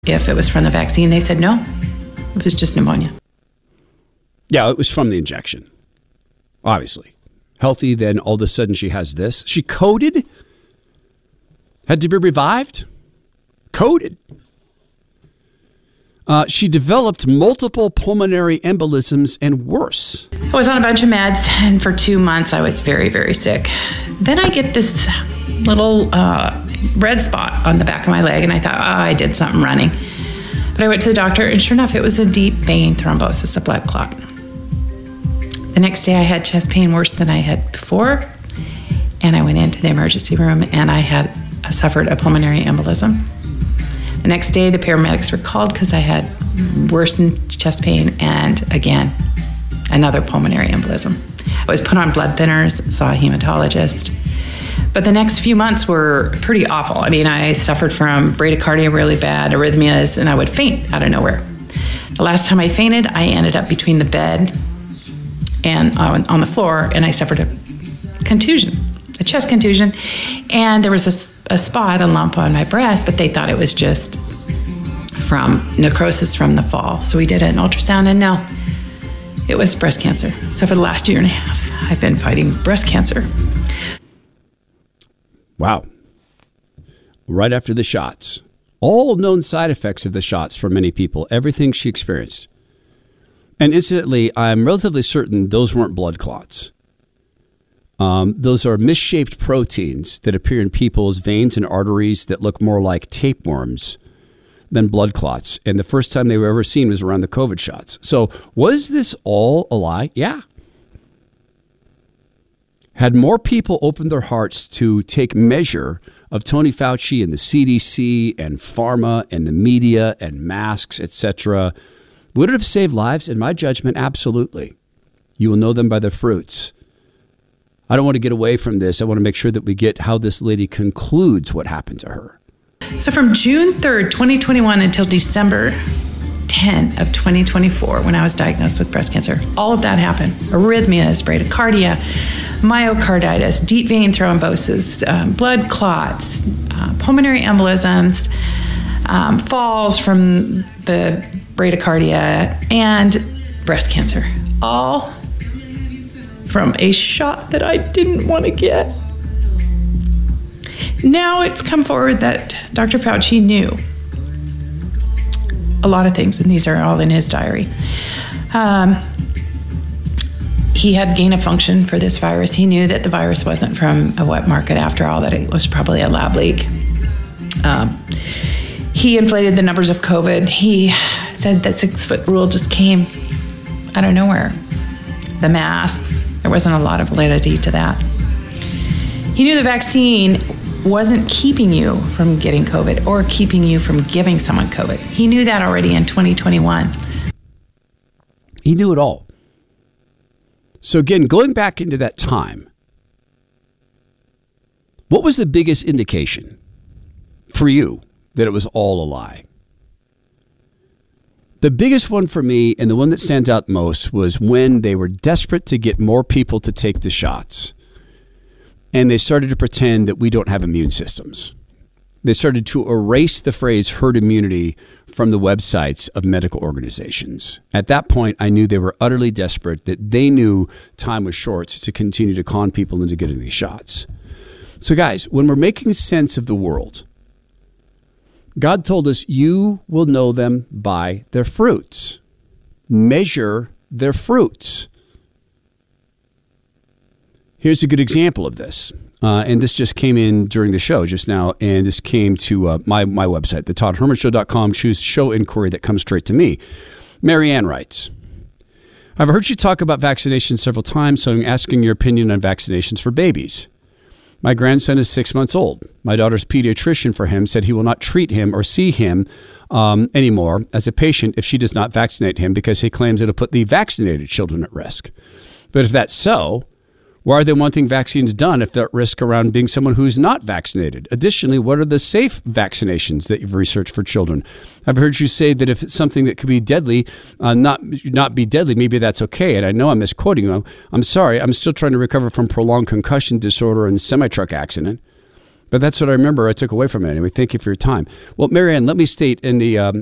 if it was from the vaccine. They said no, it was just pneumonia. Yeah, it was from the injection. Obviously. Healthy, then all of a sudden she has this. She coded. Had to be revived. Coded. She developed multiple pulmonary embolisms and worse. I was on a bunch of meds, and for 2 months I was very, very sick. Then I get this little red spot on the back of my leg, and I thought, I did something running. But I went to the doctor, and sure enough, it was a deep vein thrombosis, a blood clot. The next day I had chest pain worse than I had before, and I went into the emergency room, and I suffered a pulmonary embolism. The next day, the paramedics were called because I had worsened chest pain and, again, another pulmonary embolism. I was put on blood thinners, saw a hematologist. But the next few months were pretty awful. I mean, I suffered from bradycardia really bad, arrhythmias, and I would faint out of nowhere. The last time I fainted, I ended up between the bed and on the floor, and I suffered a contusion, a chest contusion, and there was a spot, a lump on my breast, but they thought it was just from necrosis from the fall. So we did an ultrasound, and no, it was breast cancer. So for the last year and a half, I've been fighting breast cancer. Wow. Right after the shots. All known side effects of the shots for many people, everything she experienced. And incidentally, I'm relatively certain those weren't blood clots. Those are misshaped proteins that appear in people's veins and arteries that look more like tapeworms than blood clots. And the first time they were ever seen was around the COVID shots. So was this all a lie? Yeah. Had more people opened their hearts to take measure of Tony Fauci and the CDC and pharma and the media and masks, etc., would it have saved lives? In my judgment, absolutely. You will know them by their fruits. I don't want to get away from this. I want to make sure that we get how this lady concludes what happened to her. So from June 3rd, 2021 until December 10 of 2024, when I was diagnosed with breast cancer, all of that happened. Arrhythmias, bradycardia, myocarditis, deep vein thrombosis, blood clots, pulmonary embolisms, falls from the bradycardia, and breast cancer. All from a shot that I didn't want to get. Now it's come forward that Dr. Fauci knew a lot of things, and these are all in his diary. He had gain of function for this virus. He knew that the virus wasn't from a wet market after all, that it was probably a lab leak. He inflated the numbers of COVID. He said that 6-foot rule just came out of nowhere. The masks, there wasn't a lot of validity to that. He knew the vaccine wasn't keeping you from getting COVID or keeping you from giving someone COVID. He knew that already in 2021. He knew it all. So again, going back into that time, what was the biggest indication for you that it was all a lie? The biggest one for me, and the one that stands out most, was when they were desperate to get more people to take the shots. And they started to pretend that we don't have immune systems. They started to erase the phrase herd immunity from the websites of medical organizations. At that point, I knew they were utterly desperate, that they knew time was short to continue to con people into getting these shots. So guys, when we're making sense of the world, God told us, you will know them by their fruits. Measure their fruits. Here's a good example of this. And this just came in during the show just now. And this came to my website, thetoddhermanshow.com. Choose show inquiry that comes straight to me. Marianne writes, I've heard you talk about vaccinations several times, so I'm asking your opinion on vaccinations for babies. My grandson is 6 months old. My daughter's pediatrician for him said he will not treat him or see him anymore as a patient if she does not vaccinate him because he claims it'll put the vaccinated children at risk. But if that's so, why are they wanting vaccines done if they're at risk around being someone who's not vaccinated? Additionally, what are the safe vaccinations that you've researched for children? I've heard you say that if it's something that could be deadly, not be deadly, maybe that's okay. And I know I'm misquoting you. I'm sorry. I'm still trying to recover from prolonged concussion disorder and semi-truck accident. But that's what I remember I took away from it anyway. Thank you for your time. Well, Marianne, let me state in the